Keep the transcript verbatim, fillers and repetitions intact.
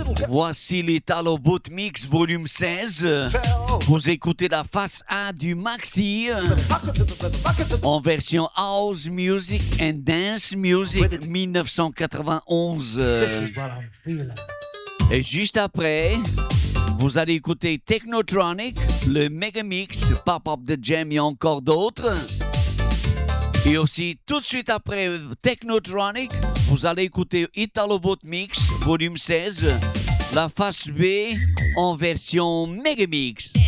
Voici l'Italo Boot Mix volume seize. Vous écoutez la face A du Maxi en version House Music and Dance Music dix-neuf cent quatre-vingt-onze. Et juste après, vous allez écouter Technotronic, le Megamix, Pop-Up The Jam et encore d'autres. Et aussi, tout de suite après Technotronic, vous allez écouter Italo Boot Mix, volume seize, la face B en version Megamix.